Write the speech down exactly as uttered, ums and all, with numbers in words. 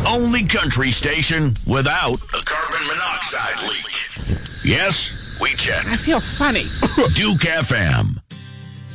only country station without a carbon monoxide leak. Yes, we checked. I feel funny. Duke F M.